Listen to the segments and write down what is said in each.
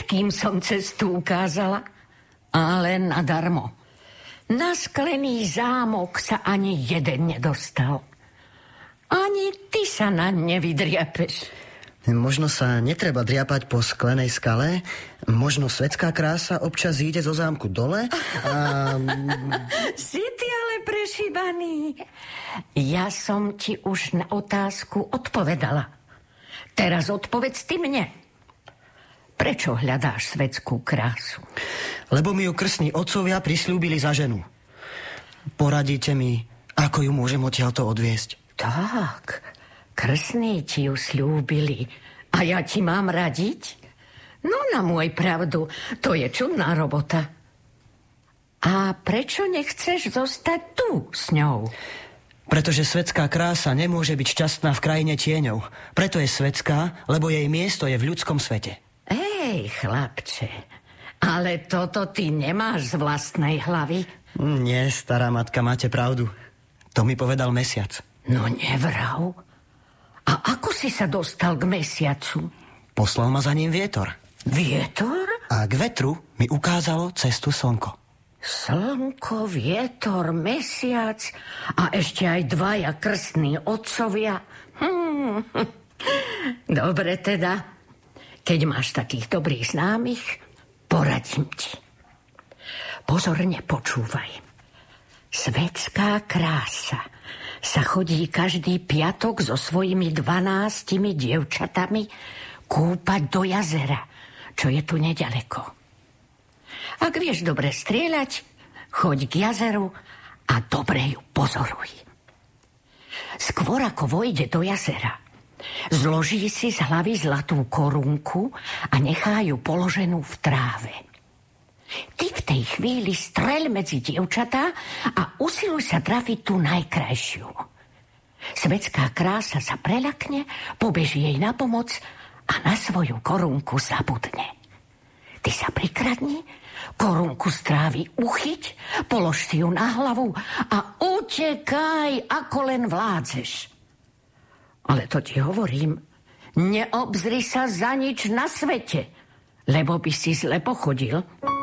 všetkým som cestu ukázala, ale nadarmo. Na sklený zámok sa ani jeden nedostal. Ani ty sa naň nevydriapeš. Možno sa netreba driapať po sklenej skale, možno svetská krása občas ide zo zámku dole a... Si ty ale prešíbaný. Ja som ti už na otázku odpovedala. Teraz odpovedz ty mne. Prečo hľadáš svetskú krásu? Lebo mi ju krstní otcovia prisľúbili za ženu. Poradíte mi, ako ju môžem odtiaľto odviesť? Tak, krstní ti ju slúbili. A ja ti mám radiť? No na môj pravdu, to je čudná robota. A prečo nechceš zostať tu s ňou? Pretože svetská krása nemôže byť šťastná v krajine tieňov. Preto je svetská, lebo jej miesto je v ľudskom svete. Ej, chlapče, ale toto ty nemáš z vlastnej hlavy? Nie, stará matka, máte pravdu. To mi povedal mesiac. No nevrav. A ako si sa dostal k mesiacu? Poslal ma za ním vietor. Vietor? A k vetru mi ukázalo cestu slnko. Slnko, vietor, mesiac a ešte aj dvaja krstní otcovia. Dobre teda, keď máš takých dobrých známych, poradím ti. Pozorne počúvaj. Svetská krása sa chodí každý piatok so svojimi 12 dievčatami kúpať do jazera, čo je tu nedaleko. Ak vieš dobre strieľať, choď k jazeru a dobre ju pozoruj. Skôr ako vojde do jazera, zloží si z hlavy zlatú korunku a nechá ju položenú v tráve. Ty v tej chvíli streľ medzi dievčatá a usiluj sa trafiť tú najkrajšiu. Svetská krása sa preľakne, pobeží jej na pomoc a na svoju korunku zabudne. Ty sa prikradni, korunku z trávy uchyť, polož si ju na hlavu a utekaj, ako len vládzeš. Ale to ti hovorím, neobzri sa za nič na svete, lebo by si zle pochodil.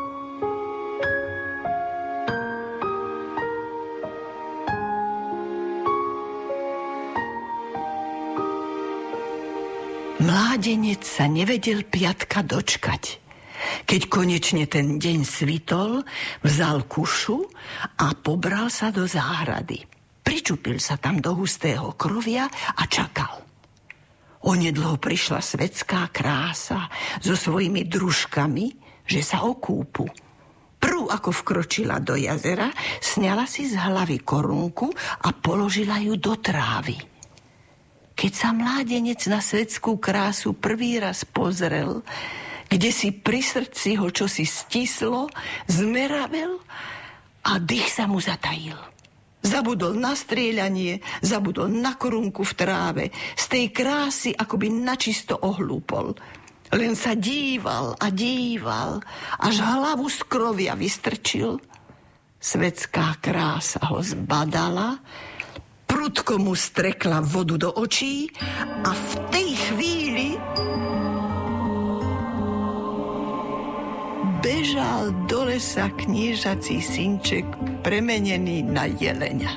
Mládenec sa nevedel piatka dočkať. Keď konečne ten deň svitol, vzal kušu a pobral sa do záhrady. Pričupil sa tam do hustého krovia a čakal. Onedlho prišla svetská krása so svojimi družkami, že sa okúpu. Prv ako vkročila do jazera, sňala si z hlavy korunku a položila ju do trávy. Keď sa mládenec na svetskú krásu prvý raz pozrel, kde si pri srdci ho čosi stislo, zmeravel a dých sa mu zatajil. Zabudol na strieľanie, zabudol na korunku v tráve, z tej krásy akoby načisto ohlúpol. Len sa díval a díval, až hlavu z krovia vystrčil. Svetská krása ho zbadala, prudko mu strekla vodu do očí a v tej chvíli bežal do lesa kniežací synček premenený na jeleňa.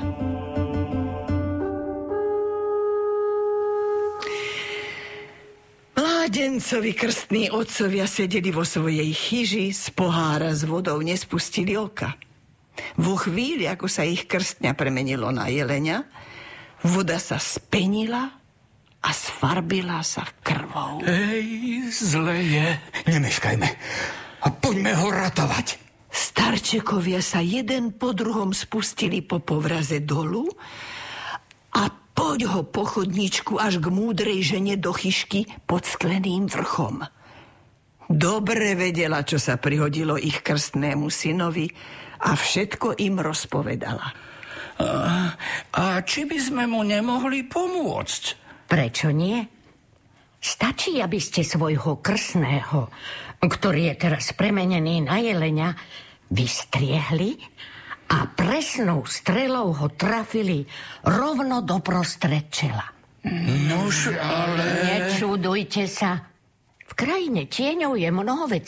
Mládencovi krstní otcovia sedeli vo svojej chyži, z pohára s vodou nespustili oka. Vo chvíli, ako sa ich krstňa premenilo na jeleňa, voda sa spenila a sfarbila sa krvou. Hej, zle je. Nemeškajme a poďme ho ratovať. Starčekovia sa jeden po druhom spustili po povraze dolu a poď ho po chodničku až k múdrej žene do chyšky pod skleným vrchom. Dobre vedela, čo sa prihodilo ich krstnému synovi a všetko im rozpovedala. A či by sme mu nemohli pomôcť? Prečo nie? Stačí, aby ste svojho krstného, ktorý je teraz premenený na jeleňa, vystriehli a presnou strelou ho trafili rovno do prostred čela. Nož, ale... Nečudujte sa. V krajine tieňov je mnoho vecí